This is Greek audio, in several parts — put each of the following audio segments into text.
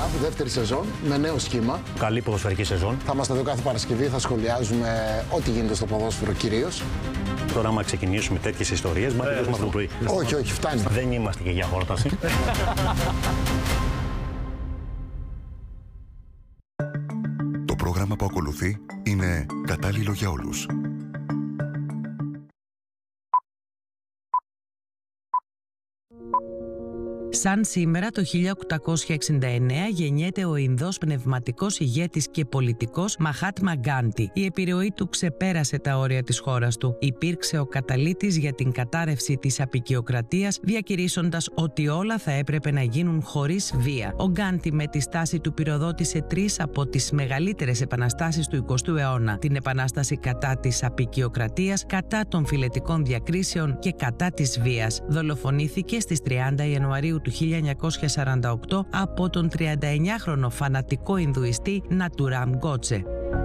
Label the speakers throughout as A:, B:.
A: δεύτερη σεζόν, με νέο σχήμα.
B: Καλή ποδοσφαιρική σεζόν.
A: Θα είμαστε εδώ κάθε Παρασκευή, θα σχολιάζουμε ό,τι γίνεται στο ποδόσφαιρο κυρίως.
B: Τώρα, άμα ξεκινήσουμε τέτοιες ιστορίες, μα τελειώσουμε το πρωί.
A: Όχι, όχι, φτάνει.
B: Δεν είμαστε και για χόρταση.
C: Το πρόγραμμα που ακολουθεί είναι κατάλληλο για όλους.
D: Σαν σήμερα το 1869 γεννιέται ο Ινδός πνευματικός ηγέτης και πολιτικός Μαχάτμα Γκάντι. Η επιρροή του ξεπέρασε τα όρια της χώρας του. Υπήρξε ο καταλύτης για την κατάρρευση της απικιοκρατίας, διακηρύσσοντας ότι όλα θα έπρεπε να γίνουν χωρίς βία. Ο Γκάντι με τη στάση του πυροδότησε 3 από τις μεγαλύτερες επαναστάσεις του 20ου αιώνα. Την επανάσταση κατά της απικιοκρατίας, κατά των φυλετικών διακρίσεων και κατά της βίας. Δολοφονήθηκε στις 30 Ιανουαρίου του 1948 από τον 39χρονο φανατικό Ινδουιστή Νατουράμ Γκότσε.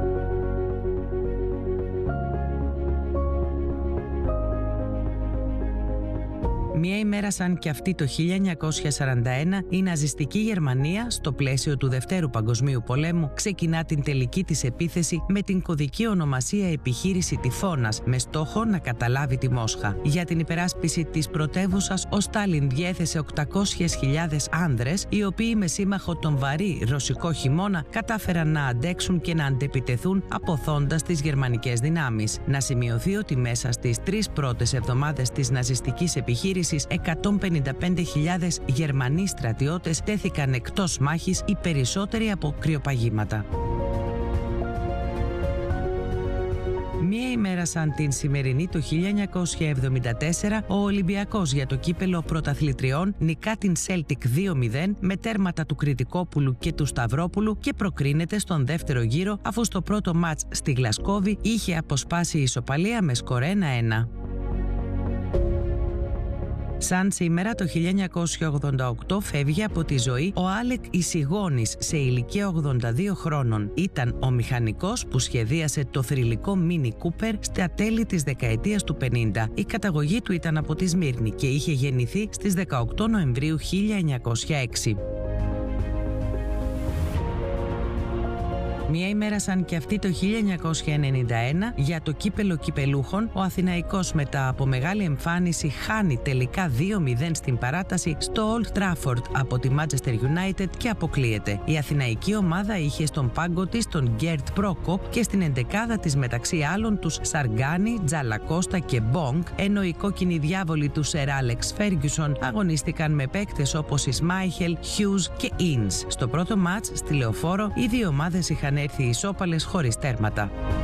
D: Μία ημέρα σαν και αυτή το 1941, η ναζιστική Γερμανία, στο πλαίσιο του Δευτέρου Παγκοσμίου Πολέμου, ξεκινά την τελική της επίθεση με την κωδική ονομασία Επιχείρηση Τυφώνας, με στόχο να καταλάβει τη Μόσχα. Για την υπεράσπιση της πρωτεύουσας, ο Στάλιν διέθεσε 800.000 άνδρες, οι οποίοι με σύμμαχο τον βαρύ ρωσικό χειμώνα κατάφεραν να αντέξουν και να αντεπιτεθούν αποθώντας τις γερμανικές δυνάμεις. Να σημειωθεί ότι μέσα στις 3 πρώτες εβδομάδες της ναζιστικής επιχείρησης, 155.000 Γερμανοί στρατιώτες τέθηκαν εκτός μάχης, οι περισσότεροι από κρυοπαγήματα. Μία ημέρα σαν την σημερινή το 1974, ο Ολυμπιακός για το κύπελο πρωταθλητριών νικά την Celtic 2-0 με τέρματα του Κρητικόπουλου και του Σταυρόπουλου και προκρίνεται στον δεύτερο γύρο, αφού στο πρώτο μάτς στη Γλασκόβη είχε αποσπάσει η ισοπαλία με σκορ 1-1. Σαν σήμερα το 1988 φεύγει από τη ζωή ο Άλεκ Ισιγόνης σε ηλικία 82 χρόνων. Ήταν ο μηχανικός που σχεδίασε το θρυλικό Mini Cooper στα τέλη της δεκαετίας του 50. Η καταγωγή του ήταν από τη Σμύρνη και είχε γεννηθεί στις 18 Νοεμβρίου 1906. Μία ημέρα σαν και αυτή το 1991, για το κύπελο κυπελούχων, ο Αθηναϊκός μετά από μεγάλη εμφάνιση χάνει τελικά 2-0 στην παράταση στο Old Trafford από τη Manchester United και αποκλείεται. Η αθηναϊκή ομάδα είχε στον πάγκο της τον Γκέρτ Πρόκοπ και στην εντεκάδα της μεταξύ άλλων τους Σαργκάνη, Τζαλακώστα και Μπόγκ, ενώ οι κόκκινοι διάβολοι του Σερ Άλεξ Φέργκιουσον αγωνίστηκαν με παίκτες όπως η Σμάιχελ, Χιούζ και Ίνς. Στο πρώτο μάτς στη Λεωφόρο, οι δύο ομάδες είχαν έρθει ισόπαλες χωρίς τέρματα.